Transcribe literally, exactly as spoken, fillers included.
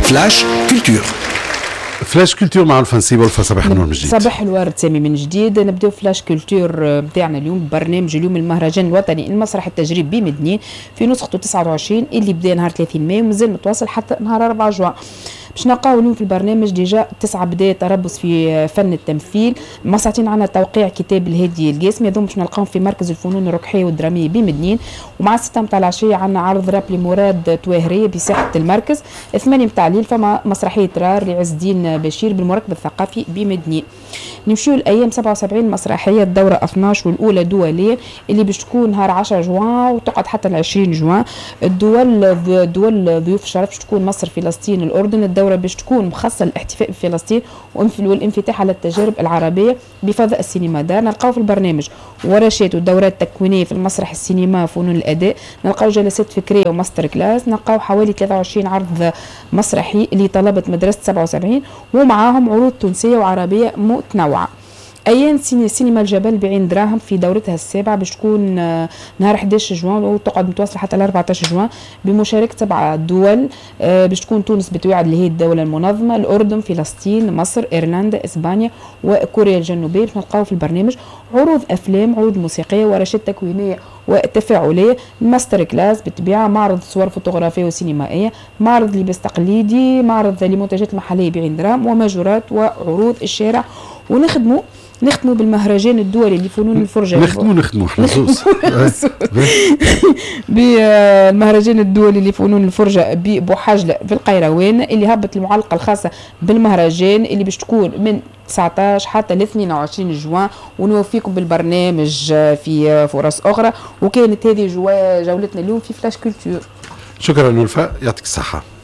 فلاش كولتور. فلاش كولتور مع الفنسيب والفا. صباح النور من جديد. صباح الورد سامي من جديد. نبداو فلاش كولتور بتاعنا اليوم برنامج اليوم المهرجان الوطني المسرح التجريبي بمدنين في نسخته تسعة وعشرين اللي بدا نهار ثلاثين مايو ومازال متواصل حتى نهار أربعة جوان. باش نلقاو اليوم في البرنامج ديجا تسعة بداية تربص في فن التمثيل. مساعتين عنا توقيع كتاب الهادي القاسمي هذوما باش نلقاهم في مركز الفنون الركحيه والدراميه بمدنين. ومع الستة متاع العشيه عنا عرض رابلي مراد توهريه بساحه المركز. ثمانية متاع الليل فما مسرحيه رار لعز الدين بشير بالمركب الثقافي بمدنين. نمشيو الايام سبعة وسبعين مسرحيه الدوره اثناش والاولى دوليا اللي باش تكون نهار عشرة جوان وتقعد حتى ل عشرين جوان. الدول الدول ضيوف الشرف باش تكون مصر فلسطين الاردن. الدوره باش تكون مخصصه للاحتفاء بفلسطين والانفتاح على التجارب العربيه بفضاء السينما دار. نلقاو في البرنامج ورشات ودورات تكوينيه في المسرح السينما فنون الاداء. نلقاو جلسات فكريه وماستر كلاس. نلقاو حوالي ثلاثة وعشرين عرض مسرحي اللي طلبت مدرسه سبعة وسبعين ومعاهم عروض تونسيه وعربيه متنوعه. ايام سينما الجبل بعين دراهم في دورتها السابعه باش تكون نهار أحد عشر جوان وتقعد متواصله حتى ل أربعة عشر جوان بمشاركه سبعه دول. باش تكون تونس بتوعد اللي هي الدوله المنظمه، الاردن، فلسطين، مصر، ايرلندا، اسبانيا وكوريا الجنوبيه. باش نلقاو في البرنامج عروض افلام، عروض موسيقيه، ورشات تكوينيه وتفاعليه، ماستر كلاس بالطبيعه، معرض صور فوتوغرافيه وسينمائيه، معرض لباس تقليدي، معرض لمنتجات محليه بعين دراهم، وماجورات وعروض الشارع. ونخدموا نختموا بالمهرجان الدولي لفنون الفرجه. نختموا نختموا احنا زوز بالمهرجان الدولي لفنون الفرجه ببوحجله في القيروان اللي هبط المعلقه الخاصه بالمهرجان اللي باش تكون من تسعة عشر حتى ل اثنين وعشرين جوان. ونوفيكم بالبرنامج في فرص اخرى. وكانت هذه جولتنا اليوم في فلاش كولتور. شكرا نولفا، يعطيك الصحه.